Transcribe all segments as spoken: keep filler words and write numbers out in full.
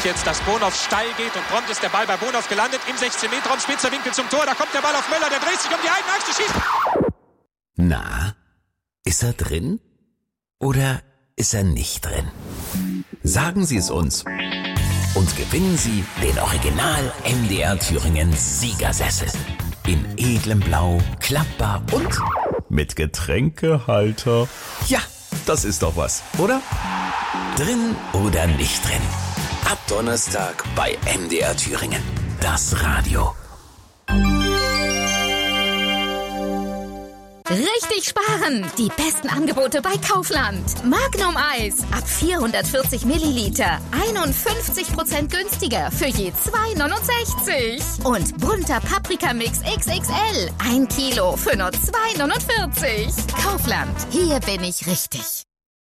jetzt, dass Bonhoff steil geht und prompt ist der Ball bei Bonhoff gelandet. Im sechzehn-Meter-Raum, spitzer Winkel zum Tor. Da kommt der Ball auf Möller, der dreht sich um die eigene Achse, schießt. Na, ist er drin? Oder ist er nicht drin? Sagen Sie es uns. Und gewinnen Sie den Original M D R Thüringen Siegersessel. In edlem Blau, klappbar und mit Getränkehalter. Ja, das ist doch was, oder? Drin oder nicht drin? Ab Donnerstag bei M D R Thüringen. Das Radio. Richtig sparen! Die besten Angebote bei Kaufland. Magnum Eis ab vierhundertvierzig Milliliter. einundfünfzig Prozent günstiger für je zwei neunundsechzig. Und bunter Paprikamix X X L. Ein Kilo für nur zwei neunundvierzig. Kaufland. Hier bin ich richtig.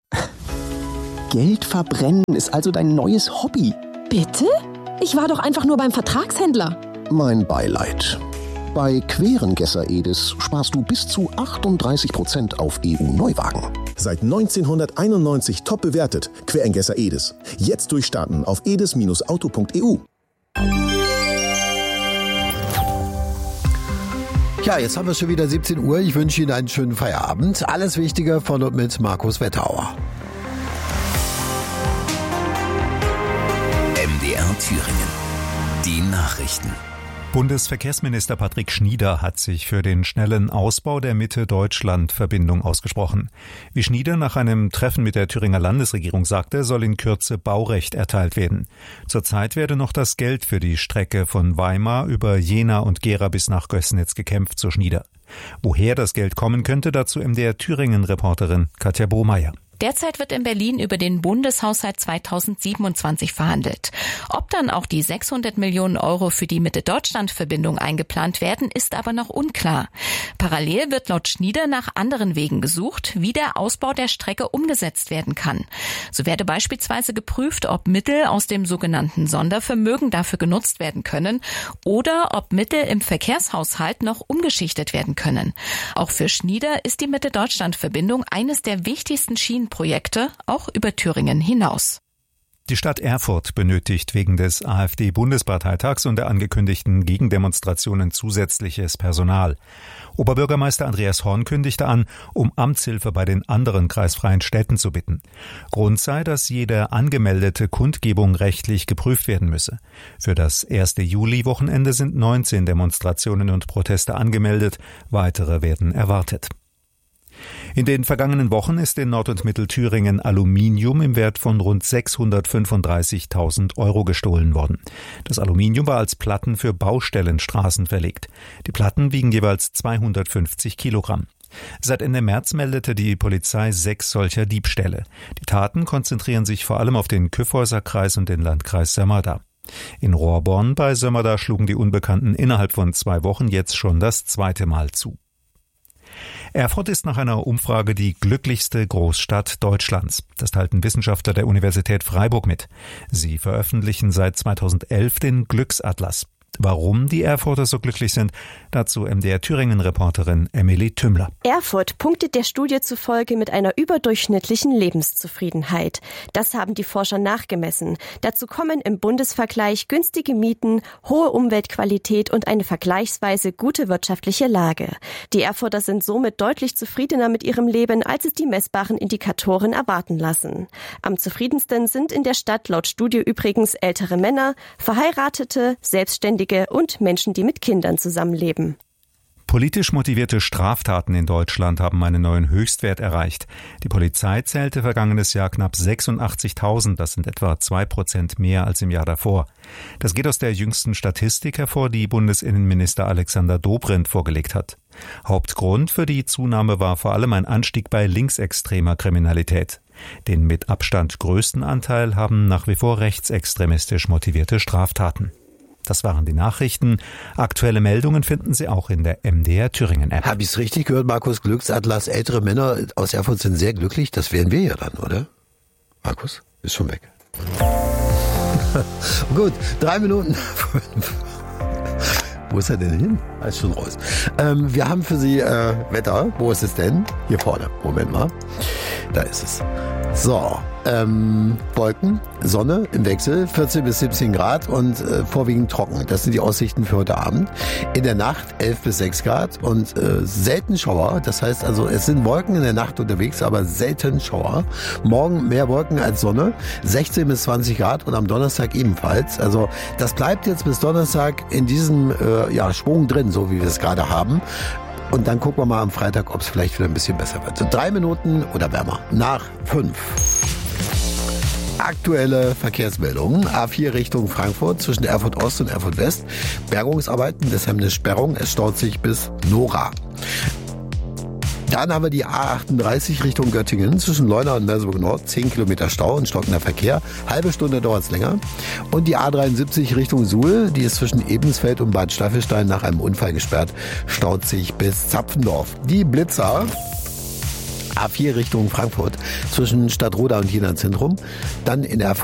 Geld verbrennen ist also dein neues Hobby. Bitte? Ich war doch einfach nur beim Vertragshändler. Mein Beileid. Bei Querengesser Edis sparst du bis zu achtunddreißig Prozent auf E U-Neuwagen. Seit neunzehnhunderteinundneunzig top bewertet. Querengesser Edis. Jetzt durchstarten auf edis Bindestrich auto Punkt e u. Ja, jetzt haben wir schon wieder siebzehn Uhr. Ich wünsche Ihnen einen schönen Feierabend. Alles Wichtige von und mit Markus Wetterauer. M D R Thüringen. Die Nachrichten. Bundesverkehrsminister Patrick Schnieder hat sich für den schnellen Ausbau der Mitte-Deutschland-Verbindung ausgesprochen. Wie Schnieder nach einem Treffen mit der Thüringer Landesregierung sagte, soll in Kürze Baurecht erteilt werden. Zurzeit werde noch das Geld für die Strecke von Weimar über Jena und Gera bis nach Gößnitz gekämpft, so Schnieder. Woher das Geld kommen könnte, dazu M D R Thüringen-Reporterin Katja Bohmeier. Derzeit wird in Berlin über den Bundeshaushalt zweitausendsiebenundzwanzig verhandelt. Ob dann auch die sechshundert Millionen Euro für die Mitte-Deutschland-Verbindung eingeplant werden, ist aber noch unklar. Parallel wird laut Schnieder nach anderen Wegen gesucht, wie der Ausbau der Strecke umgesetzt werden kann. So werde beispielsweise geprüft, ob Mittel aus dem sogenannten Sondervermögen dafür genutzt werden können oder ob Mittel im Verkehrshaushalt noch umgeschichtet werden können. Auch für Schnieder ist die Mitte-Deutschland-Verbindung eines der wichtigsten Schienen Projekte auch über Thüringen hinaus. Die Stadt Erfurt benötigt wegen des AfD-Bundesparteitags und der angekündigten Gegendemonstrationen zusätzliches Personal. Oberbürgermeister Andreas Horn kündigte an, um Amtshilfe bei den anderen kreisfreien Städten zu bitten. Grund sei, dass jede angemeldete Kundgebung rechtlich geprüft werden müsse. Für das erste Juli-Wochenende sind neunzehn Demonstrationen und Proteste angemeldet, weitere werden erwartet. In den vergangenen Wochen ist in Nord- und Mittelthüringen Aluminium im Wert von rund sechshundertfünfunddreißigtausend Euro gestohlen worden. Das Aluminium war als Platten für Baustellenstraßen verlegt. Die Platten wiegen jeweils zweihundertfünfzig Kilogramm. Seit Ende März meldete die Polizei sechs solcher Diebstähle. Die Taten konzentrieren sich vor allem auf den Kyffhäuser-Kreis und den Landkreis Sömmerda. In Rohrborn bei Sömmerda schlugen die Unbekannten innerhalb von zwei Wochen jetzt schon das zweite Mal zu. Erfurt ist nach einer Umfrage die glücklichste Großstadt Deutschlands. Das teilten Wissenschaftler der Universität Freiburg mit. Sie veröffentlichen seit zweitausendelf den Glücksatlas. Warum die Erfurter so glücklich sind, dazu M D R Thüringen-Reporterin Emily Tümmler. Erfurt punktet der Studie zufolge mit einer überdurchschnittlichen Lebenszufriedenheit. Das haben die Forscher nachgemessen. Dazu kommen im Bundesvergleich günstige Mieten, hohe Umweltqualität und eine vergleichsweise gute wirtschaftliche Lage. Die Erfurter sind somit deutlich zufriedener mit ihrem Leben, als es die messbaren Indikatoren erwarten lassen. Am zufriedensten sind in der Stadt laut Studie übrigens ältere Männer, Verheiratete, Selbstständige und Menschen, die mit Kindern zusammenleben. Politisch motivierte Straftaten in Deutschland haben einen neuen Höchstwert erreicht. Die Polizei zählte vergangenes Jahr knapp sechsundachtzigtausend, das sind etwa zwei Prozent mehr als im Jahr davor. Das geht aus der jüngsten Statistik hervor, die Bundesinnenminister Alexander Dobrindt vorgelegt hat. Hauptgrund für die Zunahme war vor allem ein Anstieg bei linksextremer Kriminalität. Den mit Abstand größten Anteil haben nach wie vor rechtsextremistisch motivierte Straftaten. Das waren die Nachrichten. Aktuelle Meldungen finden Sie auch in der M D R Thüringen-App. Habe ich es richtig gehört, Markus? Glücksatlas, ältere Männer aus Erfurt sind sehr glücklich. Das wären wir ja dann, oder? Markus, ist schon weg. Gut, drei Minuten fünf. Wo ist er denn hin? Er ist schon raus. Ähm, wir haben für Sie äh, Wetter. Wo ist es denn? Hier vorne. Moment mal. Da ist es. So, ähm, Wolken, Sonne im Wechsel, vierzehn bis siebzehn Grad und äh, vorwiegend trocken. Das sind die Aussichten für heute Abend. In der Nacht elf bis sechs Grad und äh, selten Schauer. Das heißt also, es sind Wolken in der Nacht unterwegs, aber selten Schauer. Morgen mehr Wolken als Sonne, sechzehn bis zwanzig Grad und am Donnerstag ebenfalls. Also das bleibt jetzt bis Donnerstag in diesem äh, ja, Schwung drin, so wie wir es gerade haben. Und dann gucken wir mal am Freitag, ob es vielleicht wieder ein bisschen besser wird. So drei Minuten oder wärmer. Nach fünf. Aktuelle Verkehrsmeldungen. A vier Richtung Frankfurt zwischen Erfurt Ost und Erfurt West. Bergungsarbeiten, deshalb eine Sperrung. Es staut sich bis Nora. Dann haben wir die A achtunddreißig Richtung Göttingen zwischen Leuna und Merseburg Nord. zehn Kilometer Stau und stockender Verkehr. Halbe Stunde dauert es länger. Und die A dreiundsiebzig Richtung Suhl, die ist zwischen Ebensfeld und Bad Staffelstein nach einem Unfall gesperrt, staut sich bis Zapfendorf. Die Blitzer. A vier Richtung Frankfurt zwischen Stadtroda und Jena Zentrum. Dann in der